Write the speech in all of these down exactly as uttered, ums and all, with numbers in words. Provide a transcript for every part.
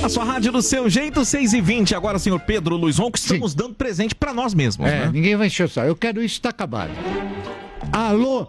na sua rádio do seu jeito, seis e vinte. Agora, senhor Pedro Luiz Ronco, estamos Sim. dando presente pra nós mesmos, É, né? ninguém vai encher o saco. Eu quero isso, tá acabado. Alô?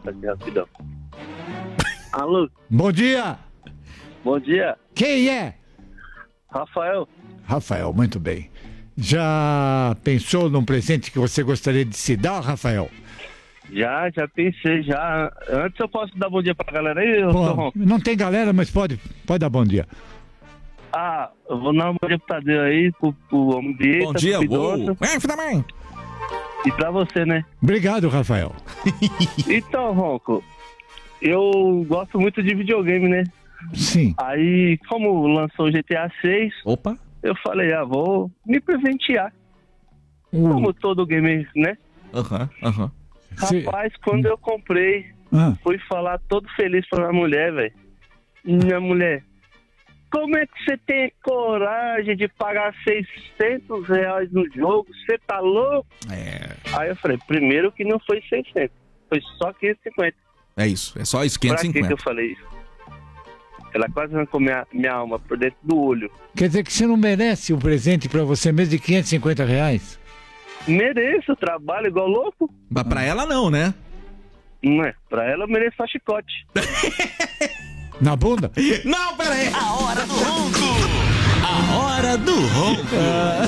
Alô? Bom dia. Bom dia. Quem é? Rafael. Rafael, muito bem. Já pensou num presente que você gostaria de se dar, Rafael? Já, já pensei, já. Antes eu posso dar bom dia pra galera aí, Pô, seu Ronco? não tem galera, mas pode, pode dar bom dia. Ah, eu vou dar um bom dia pro Tadeu aí, pro, pro ambiente. Bom dia, uou. É, filho da mãe. E pra você, né? Obrigado, Rafael. Então, Ronco, eu gosto muito de videogame, né? Sim. Aí, como lançou o G T A seis, Opa. eu falei, ah, vou me presentear. Uh. Como todo gamer, né? Aham, uhum, aham. Uhum. Rapaz, quando eu comprei, Ah. fui falar todo feliz pra minha mulher, velho. Minha mulher, como é que você tem coragem de pagar seiscentos reais no jogo? Você tá louco? É. Aí eu falei, primeiro que não foi seiscentos, foi só quinhentos e cinquenta. É isso, é só isso, Pra quinhentos e que que cinquenta. eu falei isso? Ela quase arrancou minha, minha alma por dentro do olho. Quer dizer que você não merece um presente pra você mesmo de quinhentos e cinquenta reais? Mereço, trabalho igual louco. Mas pra ela não, né? Não é? Pra ela eu mereço só chicote. Na bunda? Não, pera aí. A hora do ronco. A hora do ronco.